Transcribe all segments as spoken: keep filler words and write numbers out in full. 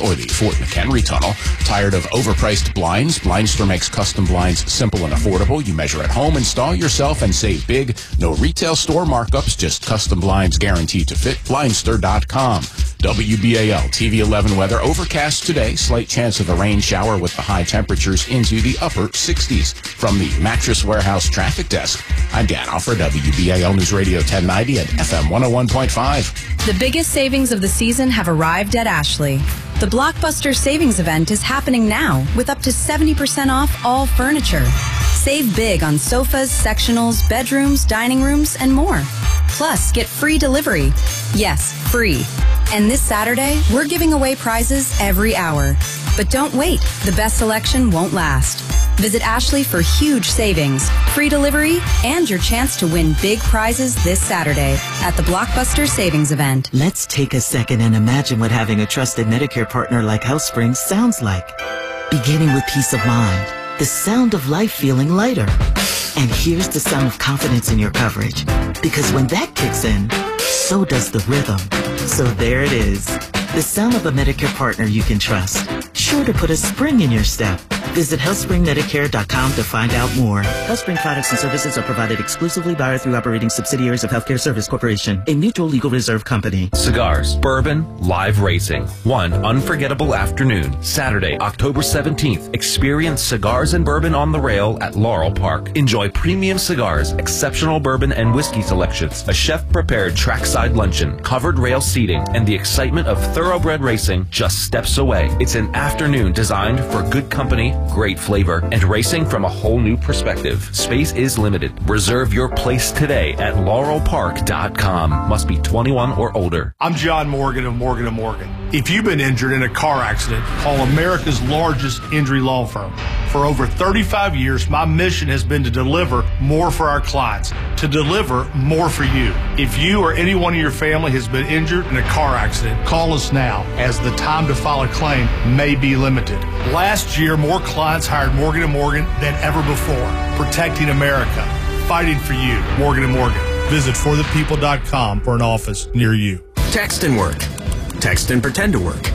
or the Fort McHenry Tunnel? Tired of overpriced blinds? Blindster makes custom blinds simple and affordable. You measure at home, install yourself, and save big. No retail store markups, just custom blinds guaranteed to fit. blindster dot com. W B A L T V eleven weather. Overcast today. Slight chance of a rain shower with the high temperatures into the upper sixties. From the Mattress Warehouse Traffic Desk, I'm Dan Offer, W B A L News Radio ten ninety and F M one oh one point five. The biggest savings of the season have arrived at Ashley. The Blockbuster Savings Event is happening now with up to seventy percent off all furniture. Save big on sofas, sectionals, bedrooms, dining rooms, and more. Plus, get free delivery. Yes, free. And this Saturday, we're giving away prizes every hour. But don't wait. The best selection won't last. Visit Ashley for huge savings, free delivery, and your chance to win big prizes this Saturday at the Blockbuster Savings Event. Let's take a second and imagine what having a trusted Medicare partner like HealthSpring sounds like. Beginning with peace of mind, the sound of life feeling lighter. And here's the sound of confidence in your coverage. Because when that kicks in, so does the rhythm. So there it is. The sound of a Medicare partner you can trust. Sure to put a spring in your step. Visit health spring medicare dot com to find out more. HealthSpring products and services are provided exclusively by or through operating subsidiaries of Healthcare Service Corporation, a mutual legal reserve company. Cigars, bourbon, live racing. One unforgettable afternoon, Saturday, October seventeenth. Experience cigars and bourbon on the rail at Laurel Park. Enjoy premium cigars, exceptional bourbon and whiskey selections, a chef-prepared trackside luncheon, covered rail seating, and the excitement of thoroughbred racing just steps away. It's an afternoon designed for good company, great flavor, and racing from a whole new perspective. Space is limited. Reserve your place today at laurel park dot com. Must be twenty-one or older. I'm John Morgan of Morgan and Morgan. If you've been injured in a car accident, call America's largest injury law firm. For over thirty-five years, my mission has been to deliver more for our clients, to deliver more for you. If you or anyone in your family has been injured in a car accident, call us now, as the time to file a claim may be limited. Last year, more clients hired Morgan and Morgan than ever before, protecting America, fighting for you. Morgan and Morgan. Visit for the people dot com for an office near you. Text and work. Text and pretend to work.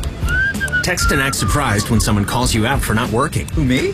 Text and act surprised when someone calls you out for not working. Who, me?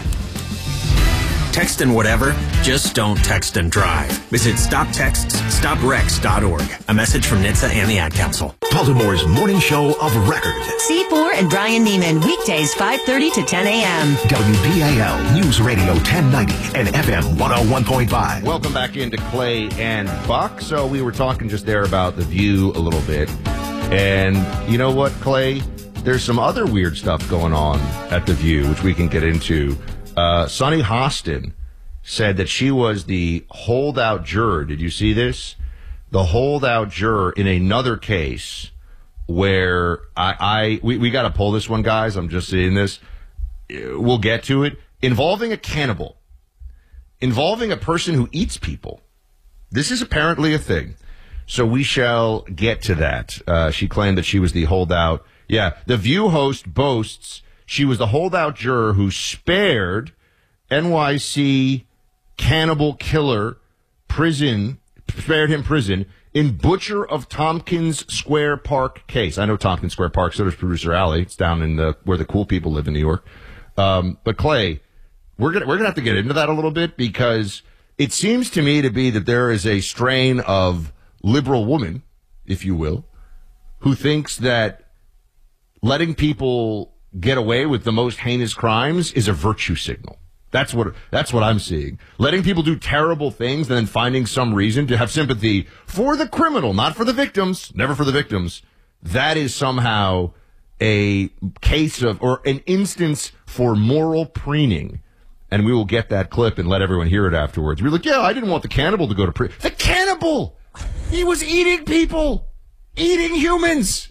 Text and whatever, just don't text and drive. Visit stop texts stop wrecks dot org. A message from N H T S A and the Ad Council. Baltimore's morning show of record. C four and Brian Neiman, weekdays five thirty to ten a.m. W B A L News Radio ten ninety and F M one oh one point five. Welcome back into Clay and Buck. So we were talking just there about The View a little bit. And you know what, Clay? There's some other weird stuff going on at The View, which we can get into. Uh, Sunny Hostin said that she was the holdout juror. Did you see this? The holdout juror in another case where I, I we, we got to pull this one, guys. I'm just seeing this. We'll get to it. Involving a cannibal. Involving a person who eats people. This is apparently a thing. So we shall get to that. Uh, she claimed that she was the holdout. Yeah, The View host boasts she was the holdout juror who spared N Y C cannibal killer prison, spared him prison in Butcher of Tompkins Square Park case. I know Tompkins Square Park, so does producer Allie. It's down in the, where the cool people live in New York. Um, but Clay, we're gonna, we're gonna have to get into that a little bit, because it seems to me to be that there is a strain of liberal woman, if you will, who thinks that letting people get away with the most heinous crimes is a virtue signal. That's what that's what I'm seeing. Letting people do terrible things and then finding some reason to have sympathy for the criminal, not for the victims, never for the victims. That is somehow a case of, or an instance for moral preening. And we will get that clip and let everyone hear it afterwards. We're like, yeah, I didn't want the cannibal to go to prison. The cannibal! He was eating people! Eating humans!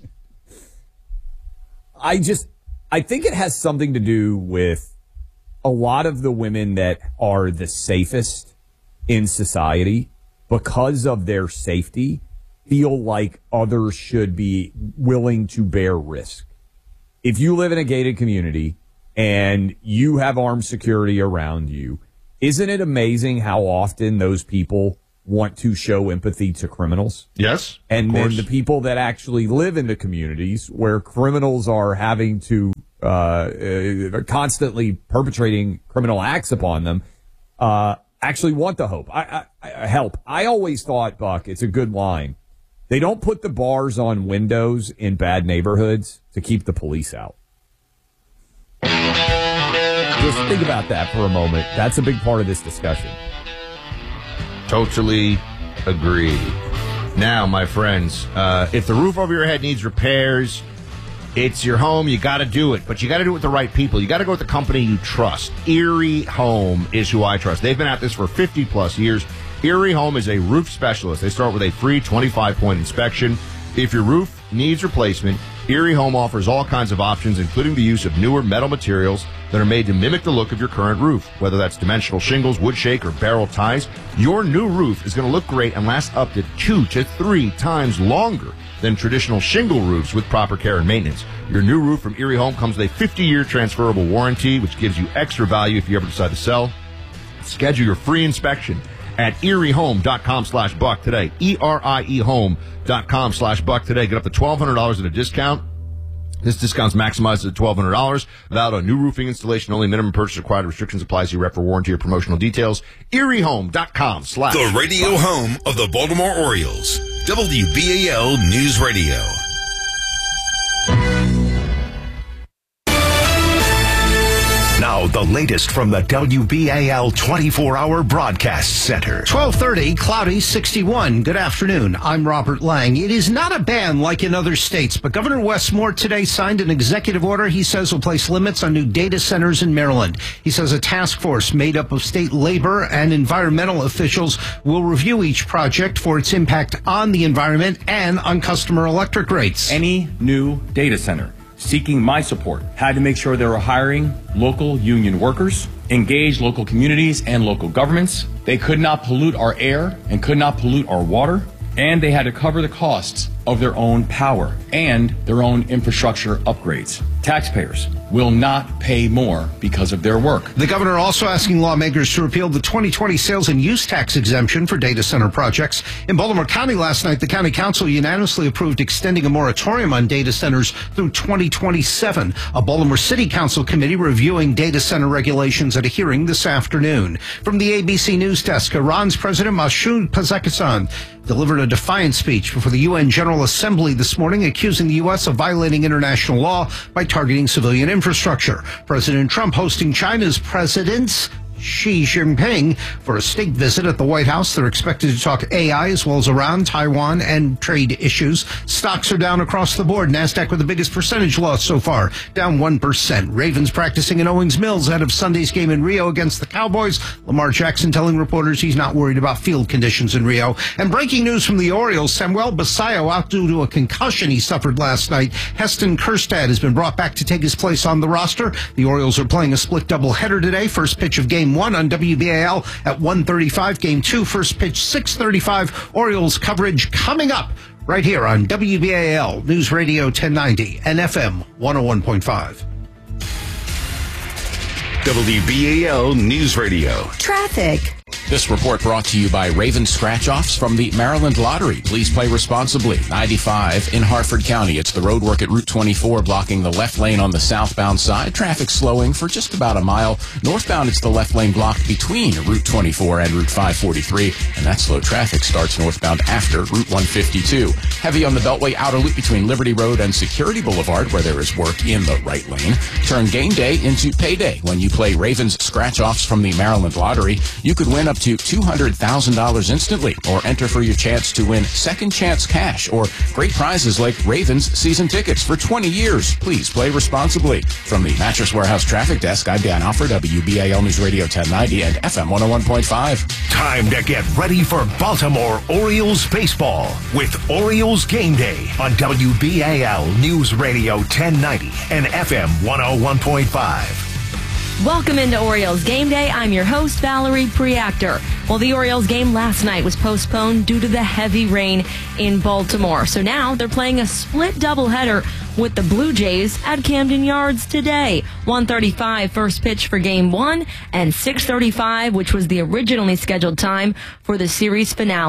I just... I think it has something to do with a lot of the women that are the safest in society, because of their safety, feel like others should be willing to bear risk. If you live in a gated community and you have armed security around you, isn't it amazing how often those people want to show empathy to criminals? Yes. And then the people that actually live in the communities where criminals are having to uh, uh, constantly perpetrating criminal acts upon them, uh, actually want the hope. I, I, I help. I always thought, Buck, it's a good line. They don't put the bars on windows in bad neighborhoods to keep the police out. Just think about that for a moment. That's a big part of this discussion. Totally agree. Now, my friends, uh, if the roof over your head needs repairs, it's your home, you got to do it. But you got to do it with the right people. You got to go with the company you trust. Erie Home is who I trust. They've been at this for fifty plus years. Erie Home is a roof specialist. They start with a free twenty-five point inspection. If your roof needs replacement, Erie Home offers all kinds of options, including the use of newer metal materials that are made to mimic the look of your current roof. Whether that's dimensional shingles, wood shake, or barrel ties, your new roof is going to look great and last up to two to three times longer than traditional shingle roofs with proper care and maintenance. Your new roof from Erie Home comes with a fifty-year transferable warranty, which gives you extra value if you ever decide to sell. Schedule your free inspection at erie home dot com slash buck today. E R I E home dot com slash buck today. Get up to twelve hundred dollars in a discount. This discount's maximized at twelve hundred dollars. Without a new roofing installation, only minimum purchase required. Restrictions apply. See rep for warranty or promotional details. erie home dot com slash The radio buck. Home of the Baltimore Orioles. W B A L News Radio. Now, the latest from the W B A L twenty-four hour Broadcast Center. twelve thirty, cloudy, sixty-one. Good afternoon. I'm Robert Lang. It is not a ban like in other states, but Governor Wes Moore today signed an executive order he says will place limits on new data centers in Maryland. He says a task force made up of state labor and environmental officials will review each project for its impact on the environment and on customer electric rates. Any new data center seeking my support had to make sure they were hiring local union workers, engage local communities and local governments. They could not pollute our air and could not pollute our water, and they had to cover the costs of their own power and their own infrastructure upgrades. Taxpayers will not pay more because of their work. The governor also asking lawmakers to repeal the twenty twenty sales and use tax exemption for data center projects. In Baltimore County last night, the county council unanimously approved extending a moratorium on data centers through twenty twenty-seven. A Baltimore City Council committee reviewing data center regulations at a hearing this afternoon. From the A B C News Desk, Iran's President Masoud Pezeshkian delivered a defiant speech before the U N General Assembly this morning, accusing the U S of violating international law by targeting civilian infrastructure. President Trump hosting China's presidents Xi Jinping for a state visit at the White House. They're expected to talk A I as well as Iran, Taiwan, and trade issues. Stocks are down across the board. NASDAQ with the biggest percentage loss so far, down one percent. Ravens practicing in Owings Mills ahead of Sunday's game in Rio against the Cowboys. Lamar Jackson telling reporters he's not worried about field conditions in Rio. And breaking news from the Orioles, Samuel Basallo out due to a concussion he suffered last night. Heston Kjerstad has been brought back to take his place on the roster. The Orioles are playing a split doubleheader today. First pitch of game one on W B A L at one thirty-five. Game two, first pitch six thirty-five. Orioles coverage coming up right here on W B A L News Radio ten ninety and F M one oh one point five. W B A L News Radio. Traffic. This report brought to you by Raven Scratch-Offs from the Maryland Lottery. Please play responsibly. ninety-five in Harford County. It's the roadwork at Route twenty-four blocking the left lane on the southbound side. Traffic slowing for just about a mile. Northbound, it's the left lane blocked between Route twenty-four and Route five forty-three. And that slow traffic starts northbound after Route one fifty-two. Heavy on the Beltway outer loop between Liberty Road and Security Boulevard, where there is work in the right lane. Turn game day into payday when you play Ravens Scratch-Offs from the Maryland Lottery. You could win up to two hundred thousand dollars instantly, or enter for your chance to win second chance cash or great prizes like Ravens season tickets for twenty years. Please play responsibly. From the Mattress Warehouse Traffic Desk, I'm Dan Alford, W B A L News Radio ten ninety and F M one oh one point five. Time to get ready for Baltimore Orioles baseball with Orioles Game Day on W B A L News Radio ten ninety and F M one oh one point five. Welcome into Orioles Game Day. I'm your host, Valerie Preactor. Well, the Orioles game last night was postponed due to the heavy rain in Baltimore. So now they're playing a split doubleheader with the Blue Jays at Camden Yards today. one thirty-five first pitch for game one and six thirty-five, which was the originally scheduled time for the series finale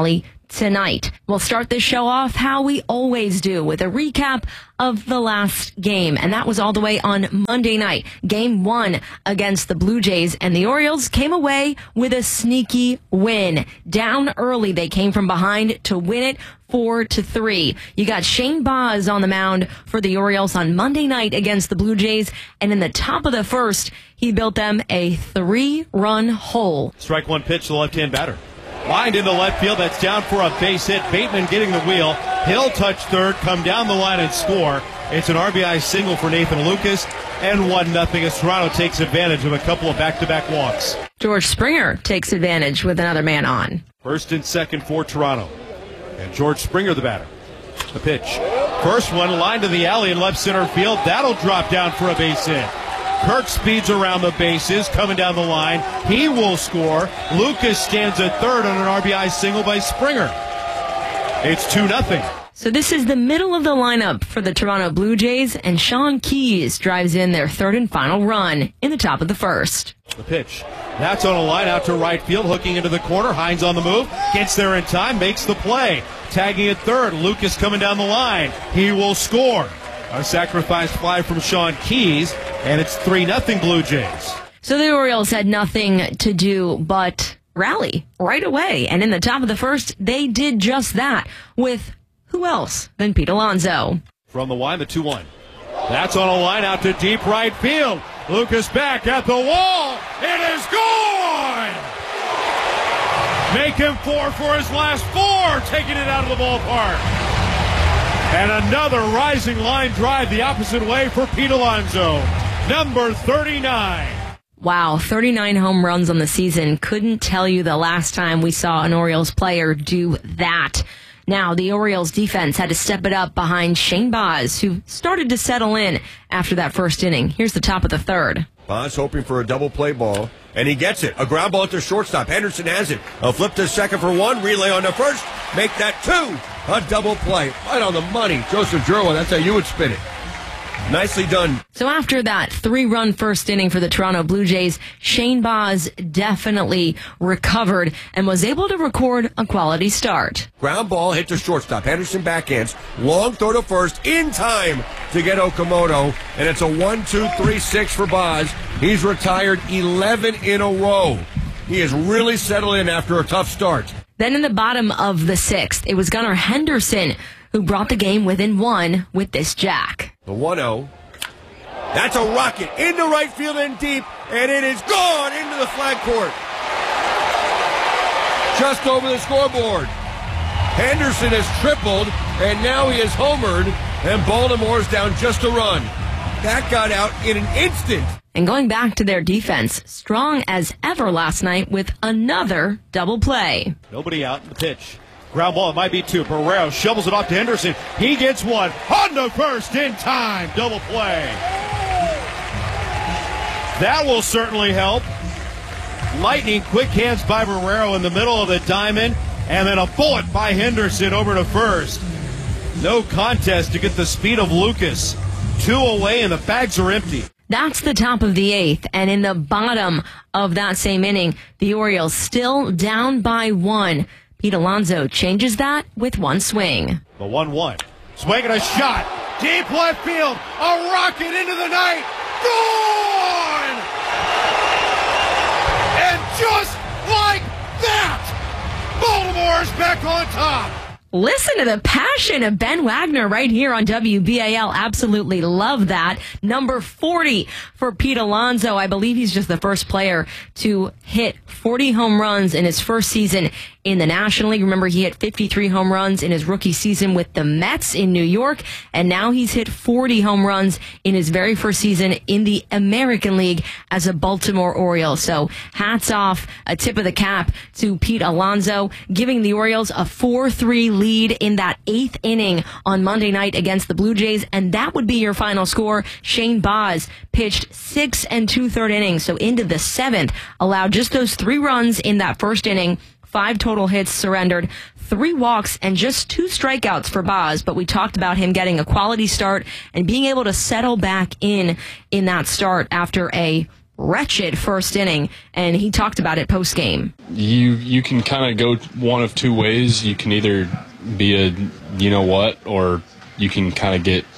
tonight. We'll start this show off how we always do, with a recap of the last game. And that was all the way on Monday night. Game one against the Blue Jays, and the Orioles came away with a sneaky win. Down early, they came from behind to win it four to three. You got Shane Baz on the mound for the Orioles on Monday night against the Blue Jays, and in the top of the first, he built them a three-run hole. Strike one pitch to the left-hand batter. Lined into left field, that's down for a base hit. Bateman getting the wheel. He'll touch third, come down the line and score. It's an R B I single for Nathan Lucas, and one nothing as Toronto takes advantage of a couple of back-to-back walks. George Springer takes advantage with another man on. First and second for Toronto. And George Springer, the batter. The pitch. First one, line to the alley in left center field. That'll drop down for a base hit. Kirk speeds around the bases, coming down the line. He will score. Lucas stands at third on an R B I single by Springer. It's two nothing. So this is the middle of the lineup for the Toronto Blue Jays, and Sean Keyes drives in their third and final run in the top of the first. The pitch. That's on a line out to right field, hooking into the corner. Hines on the move, gets there in time, makes the play. Tagging at third, Lucas coming down the line. He will score. A sacrifice fly from Sean Keyes, and it's three nothing Blue Jays. So the Orioles had nothing to do but rally right away. And in the top of the first, they did just that with who else than Pete Alonso. From the line, the two one. That's on a line out to deep right field. Lucas back at the wall. It is gone! Make him four for his last four, taking it out of the ballpark. And another rising line drive the opposite way for Pete Alonso, number thirty-nine. Wow, thirty-nine home runs on the season. Couldn't tell you the last time we saw an Orioles player do that. Now, the Orioles defense had to step it up behind Shane Baz, who started to settle in after that first inning. Here's the top of the third. Baz hoping for a double play ball, and he gets it. A ground ball to shortstop. Henderson has it. A flip to second for one. Relay on the first. Make that two. A double play. Right on the money. Joseph Giroux, that's how you would spin it. Nicely done. So after that three-run first inning for the Toronto Blue Jays, Shane Baz definitely recovered and was able to record a quality start. Ground ball hit to shortstop. Henderson backhands. Long throw to first in time to get Okamoto. And it's a one two three six for Baz. He's retired eleven in a row. He has really settled in after a tough start. Then in the bottom of the sixth, it was Gunnar Henderson who brought the game within one with this jack. The one oh. That's a rocket into right field and deep, and it is gone into the flag court. Just over the scoreboard. Henderson has tripled, and now he is homered, and Baltimore's down just a run. That got out in an instant. And going back to their defense, strong as ever last night with another double play. Nobody out in the pitch. Ground ball, it might be two. Barrero shovels it off to Henderson. He gets one. On the first in time. Double play. That will certainly help. Lightning quick hands by Barrero in the middle of the diamond. And then a bullet by Henderson over to first. No contest to get the speed of Lucas. Two away and the bags are empty. That's the top of the eighth, and in the bottom of that same inning, the Orioles still down by one. Pete Alonso changes that with one swing. The one one. Swinging a shot. Deep left field. A rocket into the night. Gone! And just like that, Baltimore's back on top. Listen to the passion of Ben Wagner right here on W B A L. Absolutely love that. Number forty for Pete Alonso. I believe he's just the first player to hit forty home runs in his first season in the National League. Remember, he hit fifty-three home runs in his rookie season with the Mets in New York, and now he's hit forty home runs in his very first season in the American League as a Baltimore Oriole. So hats off, a tip of the cap to Pete Alonso, giving the Orioles a four three lead in that eighth inning on Monday night against the Blue Jays, and that would be your final score. Shane Baz pitched six and two-third innings, so into the seventh, allowed just those three runs in that first inning. Five total hits surrendered, three walks, and just two strikeouts for Baz. But we talked about him getting a quality start and being able to settle back in in that start after a wretched first inning, and he talked about it post-game. You you can kind of go one of two ways. You can either be a you-know-what, or you can kind of get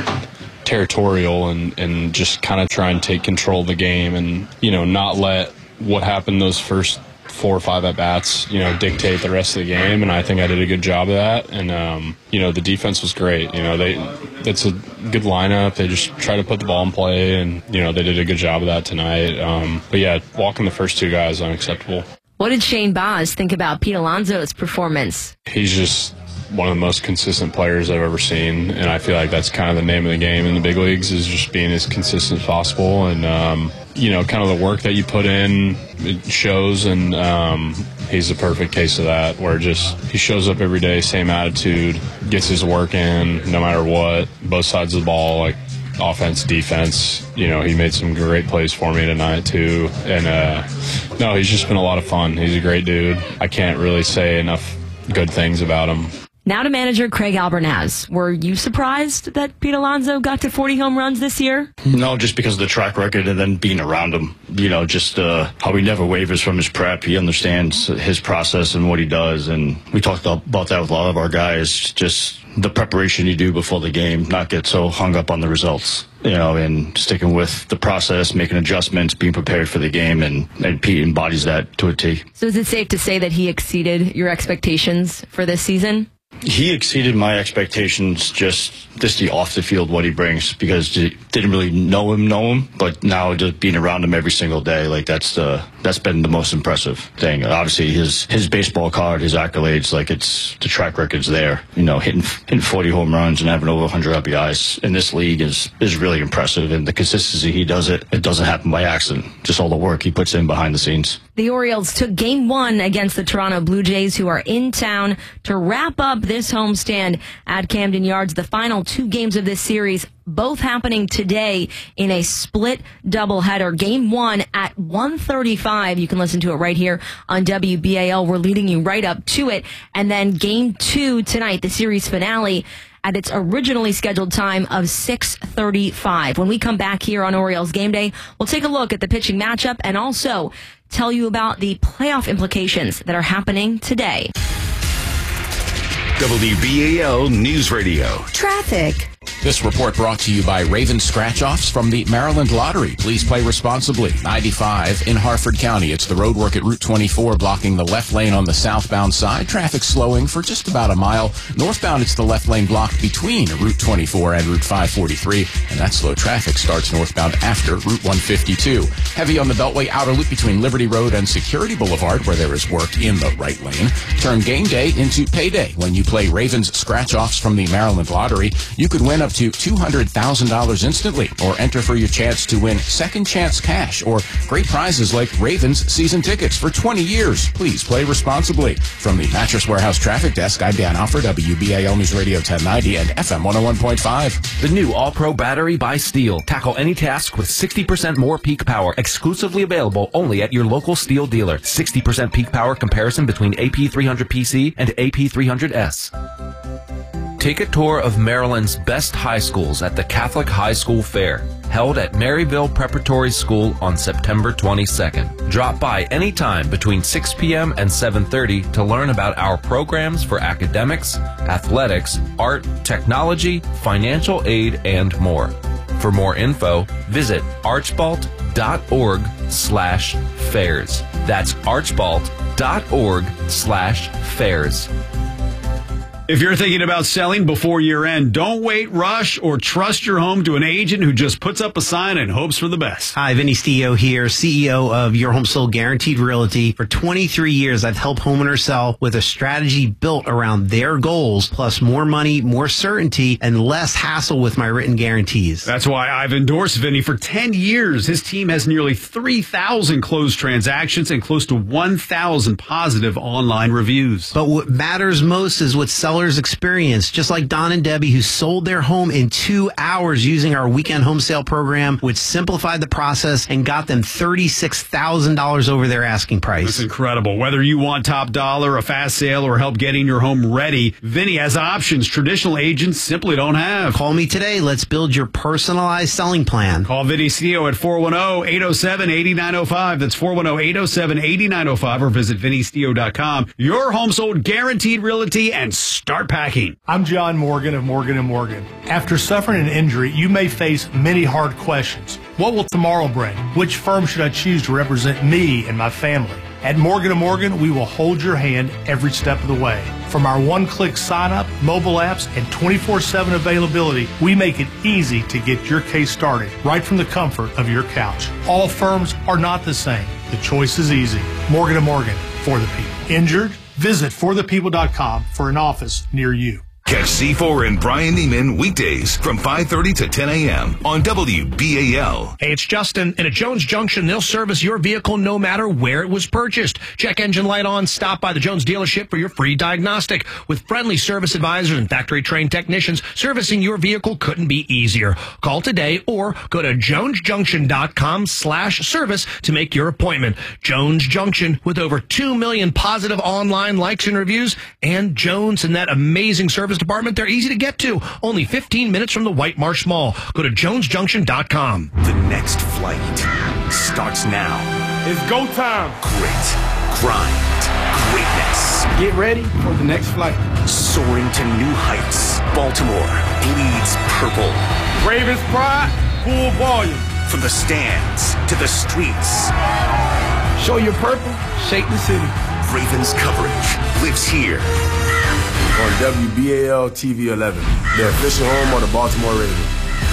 territorial and, and just kind of try and take control of the game and, you know, not let what happened those first four or five at-bats, you know, dictate the rest of the game, and I think I did a good job of that. And, um, you know, the defense was great. You know, they it's a good lineup. They just try to put the ball in play, and, you know, they did a good job of that tonight. Um, but, yeah, walking the first two guys, unacceptable. What did Shane Baz think about Pete Alonso's performance? He's just one of the most consistent players I've ever seen, and I feel like that's kind of the name of the game in the big leagues, is just being as consistent as possible. And, um, you know, kind of the work that you put in, it shows, and um, he's a perfect case of that, where just he shows up every day, same attitude, gets his work in no matter what, both sides of the ball, like offense, defense. You know, he made some great plays for me tonight too. And uh, no, he's just been a lot of fun. He's a great dude. I can't really say enough good things about him. Now to manager Craig Albernaz. Were you surprised that Pete Alonso got to forty home runs this year? No, just because of the track record and then being around him. You know, just uh, how he never wavers from his prep. He understands his process and what he does. And we talked about that with a lot of our guys. Just the preparation you do before the game, not get so hung up on the results. You know, and sticking with the process, making adjustments, being prepared for the game, and, and Pete embodies that to a T. So is it safe to say that he exceeded your expectations for this season? He exceeded my expectations, just just the off the field, what he brings, because I didn't really know him, know him, but now just being around him every single day, like that's the that's been the most impressive thing. Obviously, his his baseball card, his accolades, like it's the track record's there. You know, hitting hitting forty home runs and having over one hundred R B Is in this league is is really impressive, and the consistency he does it, it doesn't happen by accident. Just all the work he puts in behind the scenes. The Orioles took game one against the Toronto Blue Jays, who are in town to wrap up this homestand at Camden Yards. The final two games of this series, both happening today in a split doubleheader. Game one at one thirty-five. You can listen to it right here on W B A L. We're leading you right up to it. And then game two tonight, the series finale, at its originally scheduled time of six thirty-five. When we come back here on Orioles Game Day, we'll take a look at the pitching matchup and also tell you about the playoff implications that are happening today. W B A L News Radio. Traffic. This report brought to you by Raven Scratch-Offs from the Maryland Lottery. Please play responsibly. ninety-five in Harford County. It's the roadwork at Route twenty-four blocking the left lane on the southbound side. Traffic slowing for just about a mile. Northbound, it's the left lane blocked between Route twenty-four and Route five forty-three. And that slow traffic starts northbound after Route one fifty-two. Heavy on the Beltway outer loop between Liberty Road and Security Boulevard, where there is work in the right lane. Turn game day into payday when you play Ravens Scratch-Offs from the Maryland Lottery. You could win up to two hundred thousand dollars instantly, or enter for your chance to win second chance cash or great prizes like Ravens season tickets for twenty years. Please play responsibly. From the Mattress Warehouse Traffic Desk, I'm Dan Alford, W B A L News Radio ten ninety and F M one oh one point five. The new All-Pro battery by Steel. Tackle any task with sixty percent more peak power. Exclusively available only at your local Steel dealer. sixty percent peak power comparison between A P three hundred P C and A P three hundred S. Take a tour of Maryland's best high schools at the Catholic High School Fair, held at Maryville Preparatory School on September twenty-second. Drop by anytime between six p.m. and seven thirty to learn about our programs for academics, athletics, art, technology, financial aid, and more. For more info, visit archbald.org slash fairs. That's archbald.org slash fairs. If you're thinking about selling before year end, don't wait, rush, or trust your home to an agent who just puts up a sign and hopes for the best. Hi, Vinny Stio here, C E O of Your Home Sold Guaranteed Realty. For twenty-three years, I've helped homeowners sell with a strategy built around their goals, plus more money, more certainty, and less hassle with my written guarantees. That's why I've endorsed Vinny for ten years. His team has nearly three thousand closed transactions and close to one thousand positive online reviews. But what matters most is what sellers seller's experience, just like Don and Debbie, who sold their home in two hours using our weekend home sale program, which simplified the process and got them thirty-six thousand dollars over their asking price. That's incredible. Whether you want top dollar, a fast sale, or help getting your home ready, Vinny has options traditional agents simply don't have. Call me today. Let's build your personalized selling plan. Call Vinny Stio at four one zero, eight zero seven, eight nine zero five. That's four one zero, eight zero seven, eight nine zero five, or visit vinny stio dot com. Your home sold, guaranteed realty, and start packing. I'm John Morgan of Morgan and Morgan. After suffering an injury, you may face many hard questions. What will tomorrow bring? Which firm should I choose to represent me and my family? At Morgan and Morgan, we will hold your hand every step of the way. From our one-click sign-up, mobile apps, and twenty-four seven availability, we make it easy to get your case started right from the comfort of your couch. All firms are not the same. The choice is easy. Morgan and Morgan, for the people. Injured? Visit for the people dot com for an office near you. Catch C four and Brian Neiman weekdays from five thirty to ten a.m. on W B A L. Hey, it's Justin. And at Jones Junction, they'll service your vehicle no matter where it was purchased. Check engine light on. Stop by the Jones dealership for your free diagnostic. With friendly service advisors and factory-trained technicians, servicing your vehicle couldn't be easier. Call today or go to jones junction dot com slash service to make your appointment. Jones Junction, with over two million positive online likes and reviews, and Jones and that amazing service department, they're easy to get to. Only fifteen minutes from the White Marsh Mall. Go to jones junction dot com. The next flight starts now. It's go time. Grit, grind, greatness. Get ready for the next flight. Soaring to new heights. Baltimore bleeds purple. Ravens pride, full volume. From the stands to the streets. Show your purple, shake the city. Ravens coverage lives here. On W B A L T V eleven, the official home of the Baltimore Ravens.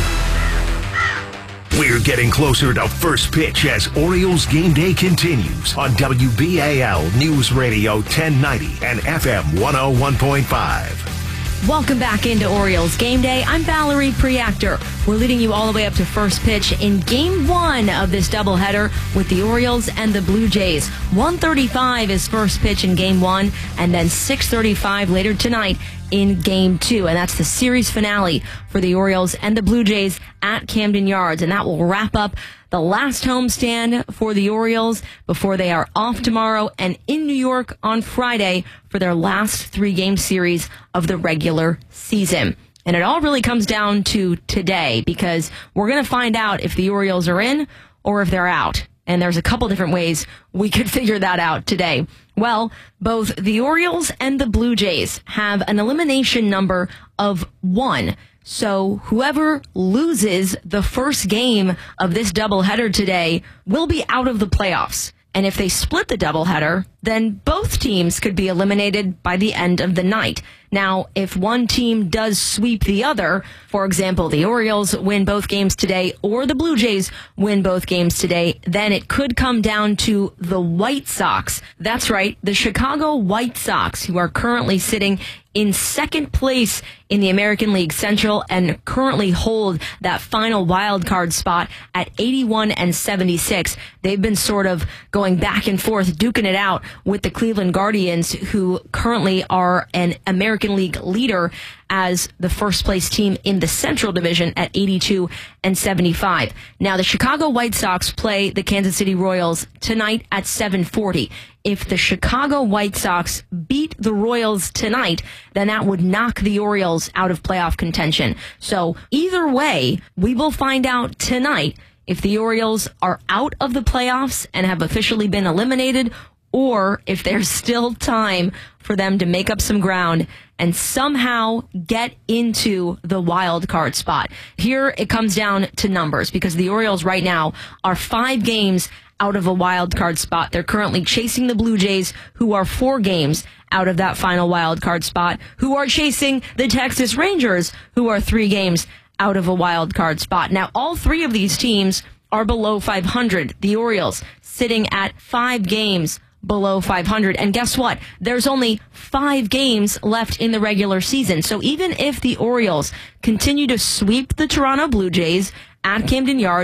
We're getting closer to first pitch as Orioles game day continues on W B A L News Radio ten ninety and F M one oh one point five. Welcome back into Orioles Game Day. I'm Valerie Preactor. We're leading you all the way up to first pitch in Game one of this doubleheader with the Orioles and the Blue Jays. one thirty-five is first pitch in Game one, and then six thirty-five later tonight in Game two. And that's the series finale for the Orioles and the Blue Jays at Camden Yards. And that will wrap up the last homestand for the Orioles before they are off tomorrow and in New York on Friday for their last three-game series of the regular season. And it all really comes down to today, because we're going to find out if the Orioles are in or if they're out. And there's a couple different ways we could figure that out today. Well, both the Orioles and the Blue Jays have an elimination number of one. So whoever loses the first game of this doubleheader today will be out of the playoffs. And if they split the doubleheader, then both teams could be eliminated by the end of the night. Now, if one team does sweep the other, for example, the Orioles win both games today or the Blue Jays win both games today, then it could come down to the White Sox. That's right, the Chicago White Sox, who are currently sitting in second place in the American League Central and currently hold that final wild card spot at eighty-one and seventy-six. They've been sort of going back and forth, duking it out with the Cleveland Guardians, who currently are an American League leader as the first place team in the Central Division at eighty-two and seventy-five. Now, the Chicago White Sox play the Kansas City Royals tonight at seven forty. If the Chicago White Sox beat the Royals tonight, then that would knock the Orioles out of playoff contention. So either way, we will find out tonight if the Orioles are out of the playoffs and have officially been eliminated, or if there's still time for them to make up some ground and somehow get into the wild card spot. Here it comes down to numbers, because the Orioles right now are five games out of a wild card spot. They're currently chasing the Blue Jays, who are four games out of that final wild card spot, who are chasing the Texas Rangers, who are three games out of a wild card spot. Now, all three of these teams are below five hundred. The Orioles sitting at five games below five hundred. And guess what? There's only five games left in the regular season. So even if the Orioles continue to sweep the Toronto Blue Jays at Camden Yards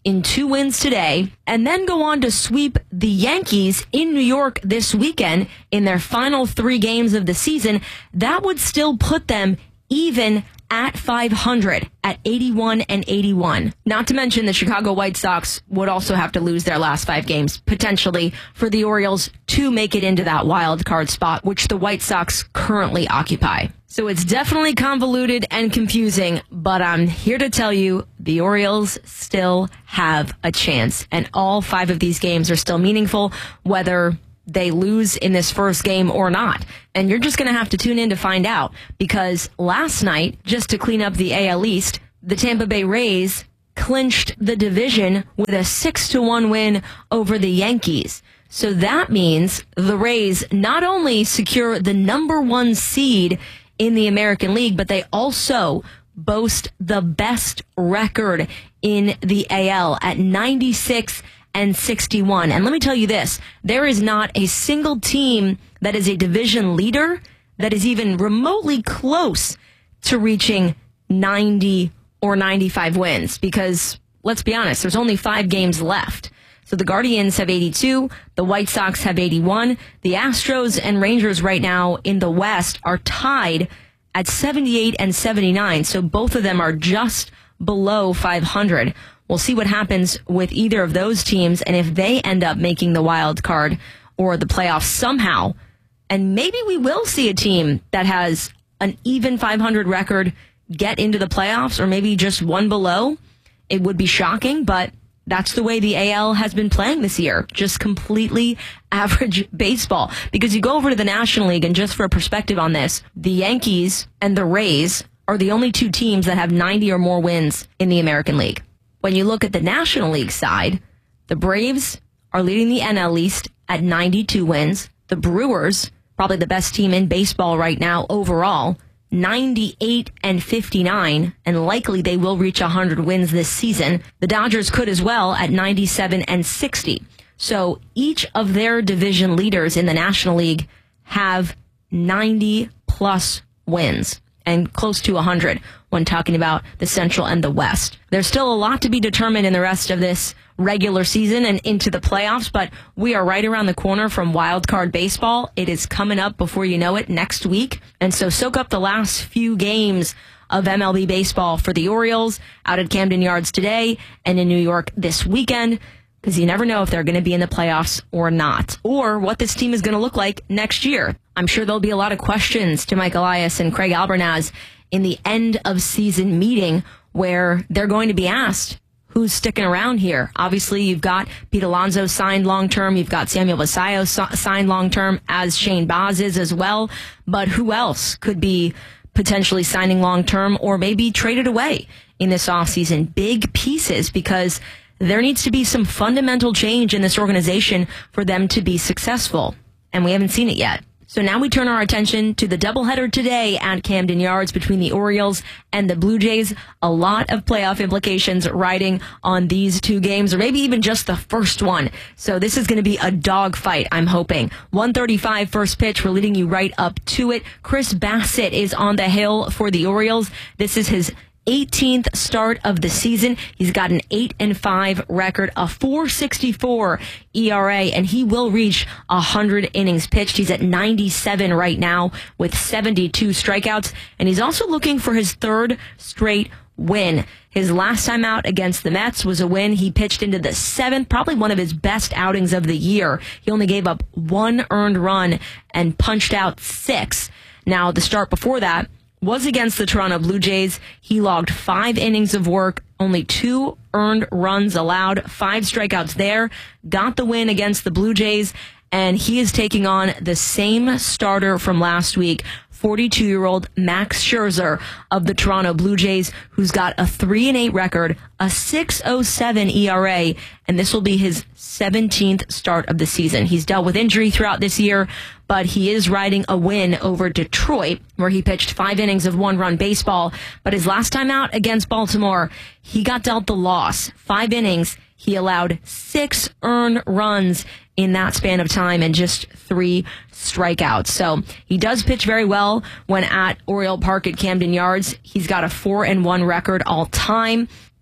in two wins today, and then go on to sweep the Yankees in New York this weekend in their final three games of the season, that would still put them even at five hundred at eighty-one and eighty-one. Not to mention the Chicago White Sox would also have to lose their last five games, potentially, for the Orioles to make it into that wild card spot, which the White Sox currently occupy. So it's definitely convoluted and confusing, but I'm here to tell you the Orioles still have a chance, and all five of these games are still meaningful, whether they lose in this first game or not. And you're just going to have to tune in to find out, because last night, just to clean up the A L East, the Tampa Bay Rays clinched the division with a six to one win over the Yankees. So that means the Rays not only secure the number one seed in the American League, but they also boast the best record in the A L at ninety-six and sixty-one. And let me tell you this, there is not a single team that is a division leader that is even remotely close to reaching ninety or ninety-five wins, because let's be honest, there's only five games left. So the Guardians have eighty-two, the White Sox have eighty-one, the Astros and Rangers right now in the West are tied at seventy-eight and seventy-nine. So both of them are just below five hundred. We'll see what happens with either of those teams, and if they end up making the wild card or the playoffs somehow. And maybe we will see a team that has an even five hundred record get into the playoffs, or maybe just one below. It would be shocking, but that's the way the A L has been playing this year. Just completely average baseball. Because you go over to the National League, and just for a perspective on this, the Yankees and the Rays are the only two teams that have ninety or more wins in the American League. When you look at the National League side, the Braves are leading the N L East at ninety-two wins. The Brewers, probably the best team in baseball right now overall, ninety-eight and fifty-nine, and likely they will reach one hundred wins this season. The Dodgers could as well at ninety-seven and sixty. So each of their division leaders in the National League have ninety plus wins, and close to one hundred when talking about the Central and the West. There's still a lot to be determined in the rest of this regular season and into the playoffs, but we are right around the corner from wild card baseball. It is coming up before you know it next week. And so soak up the last few games of M L B baseball for the Orioles out at Camden Yards today and in New York this weekend, because you never know if they're going to be in the playoffs or not, or what this team is going to look like next year. I'm sure there'll be a lot of questions to Mike Elias and Craig Albernaz in the end of season meeting, where they're going to be asked who's sticking around here. Obviously, you've got Pete Alonso signed long-term. You've got Samuel Basallo so- signed long-term, as Shane Baz is as well. But who else could be potentially signing long-term or maybe traded away in this offseason? Big pieces, because there needs to be some fundamental change in this organization for them to be successful. And we haven't seen it yet. So now we turn our attention to the doubleheader today at Camden Yards between the Orioles and the Blue Jays. A lot of playoff implications riding on these two games, or maybe even just the first one. So this is going to be a dogfight, I'm hoping. one thirty-five first pitch. We're leading you right up to it. Chris Bassitt is on the hill for the Orioles. This is his eighteenth start of the season. He's got an eight and five record, a four sixty-four E R A, and he will reach one hundred innings pitched. He's at ninety-seven right now with seventy-two strikeouts, and he's also looking for his third straight win. His last time out against the Mets was a win. He pitched into the seventh, probably one of his best outings of the year. He only gave up one earned run and punched out six. Now, the start before that was against the Toronto Blue Jays. He logged five innings of work, only two earned runs allowed, five strikeouts there, got the win against the Blue Jays, and he is taking on the same starter from last week, forty-two-year-old Max Scherzer of the Toronto Blue Jays, who's got a three and eight record, a six oh seven E R A, and this will be his seventeenth start of the season. He's dealt with injury throughout this year, but he is riding a win over Detroit, where he pitched five innings of one-run baseball. But his last time out against Baltimore, he got dealt the loss. Five innings, he allowed six earned runs in that span of time and just three strikeouts. So he does pitch very well when at Oriole Park at Camden Yards. He's got a four and one record all time.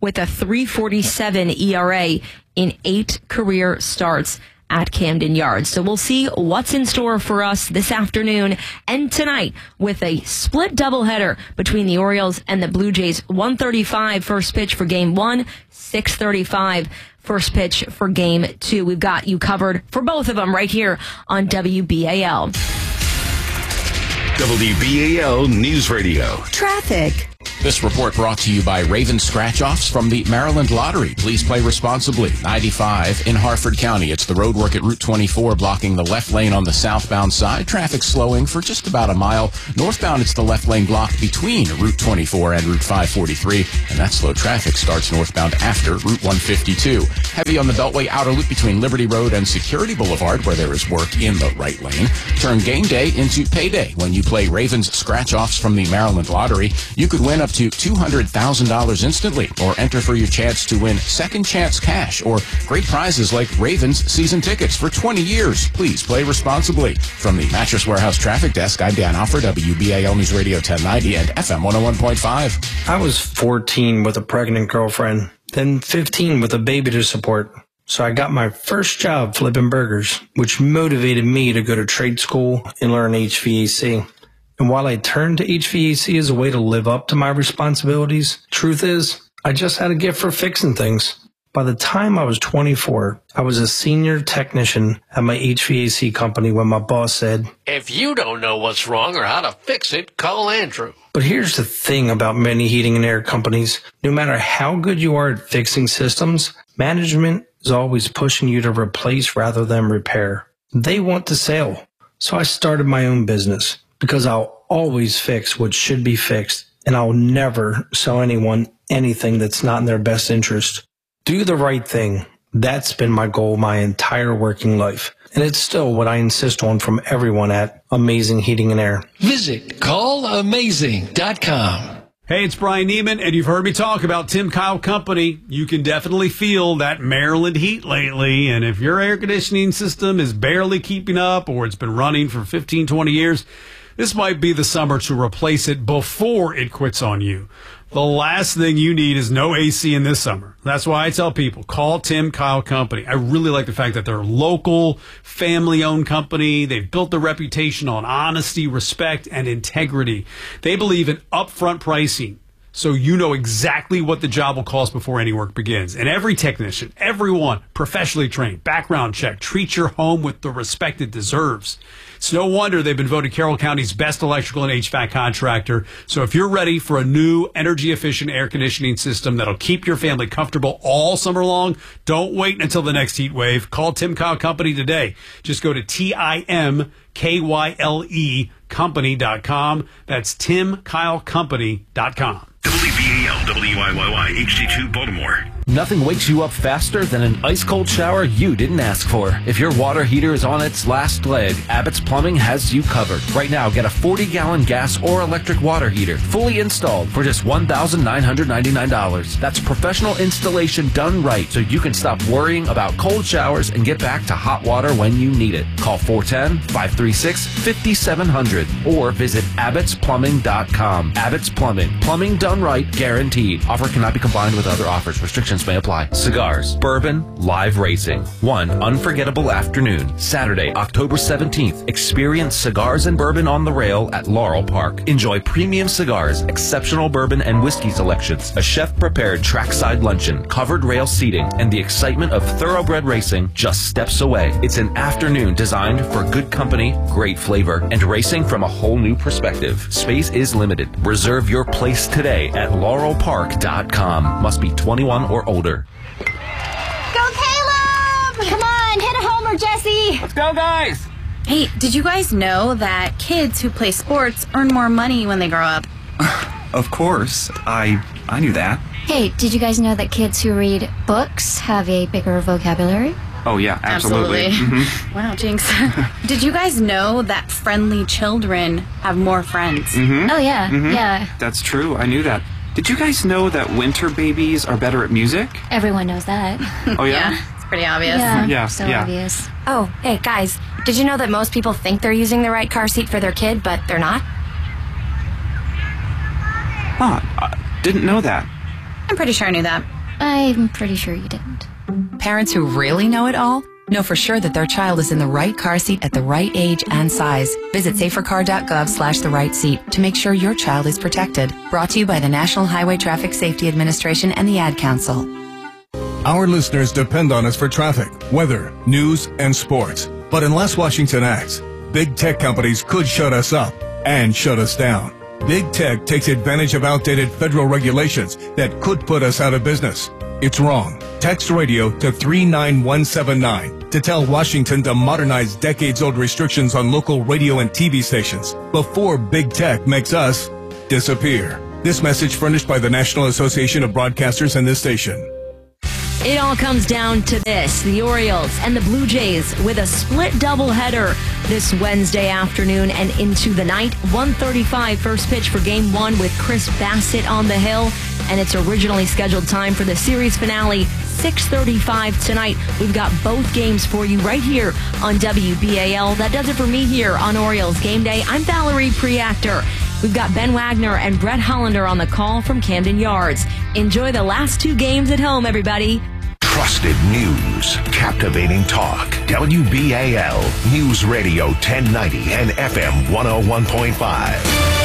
with a three forty-seven E R A in eight career starts at Camden Yards. So we'll see what's in store for us this afternoon and tonight with a split doubleheader between the Orioles and the Blue Jays. one thirty-five first pitch for game one, six thirty-five first pitch for game two. We've got you covered for both of them right here on W B A L. W B A L News Radio. Traffic. This report brought to you by Raven Scratch-Offs from the Maryland Lottery. Please play responsibly. ninety-five in Harford County. It's the roadwork at Route twenty-four blocking the left lane on the southbound side. Traffic slowing for just about a mile. Northbound, it's the left lane block between Route twenty-four and Route five forty-three. And that slow traffic starts northbound after Route one fifty-two. Heavy on the Beltway outer loop between Liberty Road and Security Boulevard, where there is work in the right lane. Turn game day into payday when you play Raven's Scratch-Offs from the Maryland Lottery. You could win up to two hundred thousand dollars instantly, or enter for your chance to win second chance cash or great prizes like Ravens season tickets for twenty years. Please play responsibly. From the Mattress Warehouse Traffic Desk, I'm Dan Alford, W B A L News Radio ten ninety and F M one oh one point five. I was fourteen with a pregnant girlfriend, then fifteen with a baby to support. So I got my first job flipping burgers, which motivated me to go to trade school and learn H V A C. And while I turned to H V A C as a way to live up to my responsibilities, truth is, I just had a gift for fixing things. By the time I was twenty-four, I was a senior technician at my H V A C company when my boss said, "If you don't know what's wrong or how to fix it, call Andrew." But here's the thing about many heating and air companies. No matter how good you are at fixing systems, management is always pushing you to replace rather than repair. They want to sell. So I started my own business. Because I'll always fix what should be fixed, and I'll never sell anyone anything that's not in their best interest. Do the right thing. That's been my goal my entire working life. And it's still what I insist on from everyone at Amazing Heating and Air. Visit call amazing dot com. Hey, it's Brian Neiman, and you've heard me talk about Tim Kyle Company. You can definitely feel that Maryland heat lately, and if your air conditioning system is barely keeping up or it's been running for fifteen, twenty years, this might be the summer to replace it before it quits on you. The last thing you need is no A C in this summer. That's why I tell people, call Tim Kyle Company. I really like the fact that they're a local, family-owned company. They've built their reputation on honesty, respect, and integrity. They believe in upfront pricing, so you know exactly what the job will cost before any work begins. And every technician, everyone, professionally trained, background check, treat your home with the respect it deserves. It's no wonder they've been voted Carroll County's best electrical and H V A C contractor. So if you're ready for a new energy-efficient air conditioning system that'll keep your family comfortable all summer long, don't wait until the next heat wave. Call Tim Kyle Company today. Just go to T I M K Y L E company dot com. That's Tim Kyle Company dot com. W B A L W I Y Y H D two Baltimore. Nothing wakes you up faster than an ice-cold shower you didn't ask for. If your water heater is on its last leg, Abbott's Plumbing has you covered. Right now, get a forty-gallon gas or electric water heater, fully installed for just one thousand nine hundred ninety-nine dollars. That's professional installation done right, so you can stop worrying about cold showers and get back to hot water when you need it. Call four one zero, five three six, five seven zero zero or visit abbots plumbing dot com. Abbott's Plumbing. Plumbing done right, guaranteed. Offer cannot be combined with other offers. Restrictions may apply. Cigars, bourbon, live racing. One unforgettable afternoon. Saturday, October seventeenth. Experience cigars and bourbon on the rail at Laurel Park. Enjoy premium cigars, exceptional bourbon and whiskey selections, a chef-prepared trackside luncheon, covered rail seating, and the excitement of thoroughbred racing just steps away. It's an afternoon designed for good company, great flavor, and racing from a whole new perspective. Space is limited. Reserve your place today at laurel park dot com. Must be twenty-one or older. Go Caleb! Come on, hit a homer, Jesse! Let's go, guys! Hey, did you guys know that kids who play sports earn more money when they grow up? Of course. I I knew that. Hey, did you guys know that kids who read books have a bigger vocabulary? Oh, yeah, absolutely. Absolutely. Mm-hmm. Wow, Jinx. Did you guys know that friendly children have more friends? Mm-hmm. Oh, yeah, mm-hmm. yeah. That's true. I knew that. Did you guys know that winter babies are better at music? Everyone knows that. Oh, yeah? Yeah, it's pretty obvious. Yeah, yeah so yeah. obvious. Oh, hey, guys, did you know that most people think they're using the right car seat for their kid, but they're not? Huh, I didn't know that. I'm pretty sure I knew that. I'm pretty sure you didn't. Parents who really know it all know for sure that their child is in the right car seat at the right age and size. Visit safercar.gov slash the right seat to make sure your child is protected. Brought to you by the National Highway Traffic Safety Administration and the Ad Council. Our listeners depend on us for traffic, weather, news, and sports. But unless Washington acts, big tech companies could shut us up and shut us down. Big tech takes advantage of outdated federal regulations that could put us out of business. It's wrong. Text radio to three nine one seven nine to tell Washington to modernize decades-old restrictions on local radio and T V stations before big tech makes us disappear. This message furnished by the National Association of Broadcasters and this station. It all comes down to this. The Orioles and the Blue Jays with a split doubleheader this Wednesday afternoon and into the night. one thirty-five first pitch for game one with Chris Bassett on the hill. And its originally scheduled time for the series finale, six thirty-five tonight. We've got both games for you right here on W B A L. That does it for me here on Orioles Game Day. I'm Valerie Preactor. We've got Ben Wagner and Brett Hollander on the call from Camden Yards. Enjoy the last two games at home, everybody. Trusted news, captivating talk. W B A L News Radio ten ninety and F M one oh one point five.